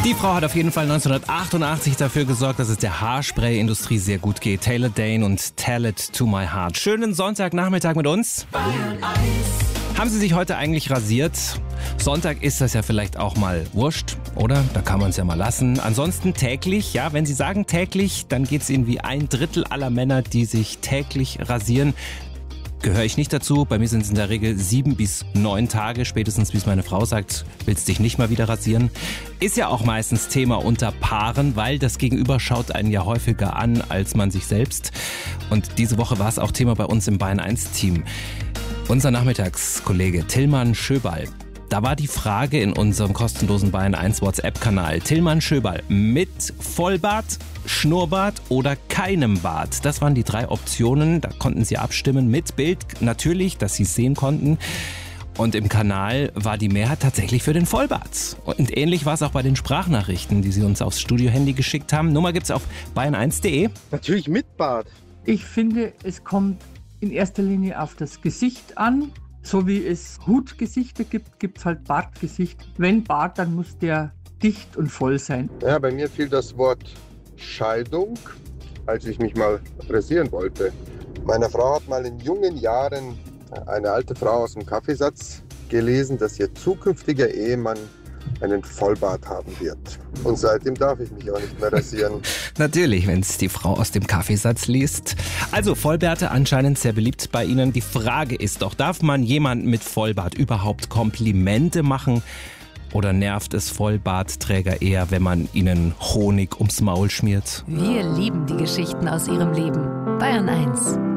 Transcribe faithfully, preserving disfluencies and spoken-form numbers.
Die Frau hat auf jeden Fall neunzehnhundertachtundachtzig dafür gesorgt, dass es der Haarspray-Industrie sehr gut geht. Taylor Dayne und Tell It To My Heart. Schönen Sonntagnachmittag mit uns. Bayern eins. Haben Sie sich heute eigentlich rasiert? Sonntag ist das ja vielleicht auch mal wurscht, oder? Da kann man es ja mal lassen. Ansonsten täglich, ja, wenn Sie sagen täglich, dann geht es Ihnen wie ein Drittel aller Männer, die sich täglich rasieren. Gehöre ich nicht dazu. Bei mir sind es in der Regel sieben bis neun Tage, spätestens bis meine Frau sagt, willst dich nicht mal wieder rasieren. Ist ja auch meistens Thema unter Paaren, weil das Gegenüber schaut einen ja häufiger an als man sich selbst. Und diese Woche war es auch Thema bei uns im Bayern eins Team. Unser Nachmittagskollege Tillmann Schöball. Da war die Frage in unserem kostenlosen Bayern eins WhatsApp-Kanal. Tillmann Schöball, mit Vollbart, Schnurrbart oder keinem Bart? Das waren die drei Optionen. Da konnten Sie abstimmen mit Bild, natürlich, dass Sie es sehen konnten. Und im Kanal war die Mehrheit tatsächlich für den Vollbart. Und ähnlich war es auch bei den Sprachnachrichten, die Sie uns aufs Studio-Handy geschickt haben. Nummer gibt's auf bayern eins punkt de. Natürlich mit Bart. Ich finde, es kommt in erster Linie auf das Gesicht an. So wie es Hutgesichter gibt, gibt es halt Bartgesicht. Wenn Bart, dann muss der dicht und voll sein. Ja, bei mir fiel das Wort Scheidung, als ich mich mal rasieren wollte. Meine Frau hat mal in jungen Jahren eine alte Frau aus dem Kaffeesatz gelesen, dass ihr zukünftiger Ehemann einen Vollbart haben wird. Und seitdem darf ich mich auch nicht mehr rasieren. Natürlich, wenn es die Frau aus dem Kaffeesatz liest. Also Vollbärte anscheinend sehr beliebt bei Ihnen. Die Frage ist doch, darf man jemandem mit Vollbart überhaupt Komplimente machen? Oder nervt es Vollbartträger eher, wenn man ihnen Honig ums Maul schmiert? Wir lieben die Geschichten aus ihrem Leben. Bayern eins.